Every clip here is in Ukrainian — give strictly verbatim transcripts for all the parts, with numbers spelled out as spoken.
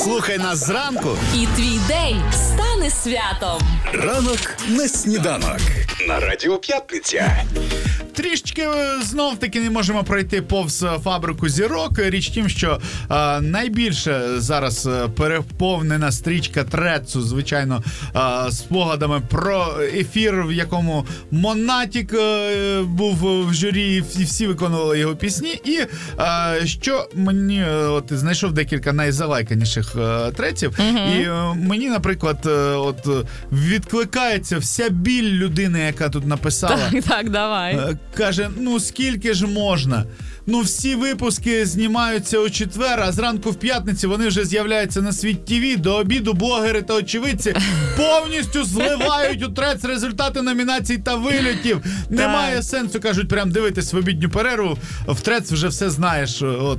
Слухай нас зранку. І твій день стане святом. Ранок на сніданок. На Радіо П'ятниця. Трішечки знов-таки не можемо пройти повз фабрику зірок. Річ тим, що а, найбільше зараз переповнена стрічка Трецу, звичайно, а, спогадами про ефір, в якому Монатік а, був в журі, і всі виконували його пісні. І а, що мені, от знайшов декілька найзалайканіших а, треців, uh-huh. і а, мені, наприклад, а, от відкликається вся біль людини, яка тут написала. Так, так, давай. Каже, ну скільки ж можна? Ну всі випуски знімаються у четвер, а зранку в п'ятниці вони вже з'являються на Світ ТВ. До обіду блогери та очевидці повністю зливають у трец результати номінацій та вильотів. Немає так. сенсу, кажуть, прям дивитись в обідню перерву. В трец вже все знаєш. От,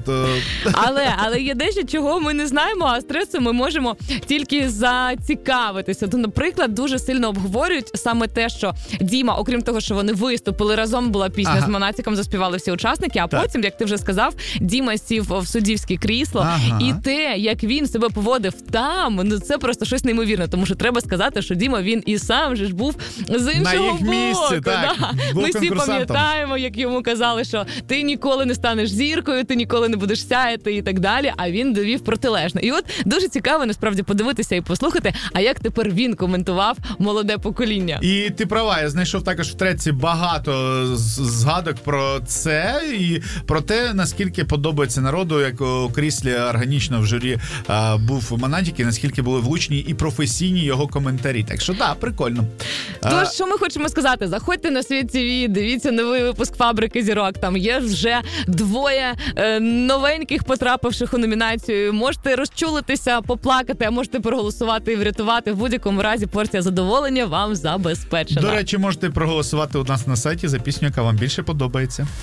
але, але є дещо, чого ми не знаємо, а з трецу ми можемо тільки зацікавитися. То, наприклад, дуже сильно обговорюють саме те, що Діма, окрім того, що вони виступили разом, була пісня ага. з Монатіком, заспівали всі учасники, а так. потім, як ти вже сказав, Діма сів в суддівське крісло, ага. і те, як він себе поводив там, ну це просто щось неймовірне, тому що треба сказати, що Діма, він і сам же ж був з іншого боку. Місці, так, да. Ми всі пам'ятаємо, як йому казали, що ти ніколи не станеш зіркою, ти ніколи не будеш сяяти і так далі, а він довів протилежне. І от дуже цікаво, насправді, подивитися і послухати, а як тепер він коментував молоде покоління. І ти права, я знайшов також в треці багато згадок про це і про те, наскільки подобається народу, як у кріслі органічно в журі а, був Монатік, і наскільки були влучні і професійні його коментарі. Так що, так, да, прикольно. Тож, а... що ми хочемо сказати? Заходьте на Світ ТВ, дивіться новий випуск «Фабрики зірок». Там є вже двоє е, новеньких, потрапивших у номінацію. Можете розчулитися, поплакати, а можете проголосувати і врятувати. В будь-якому разі порція задоволення вам забезпечена. До речі, можете проголосувати у нас на сайті за пісню, яка вам більше подобається.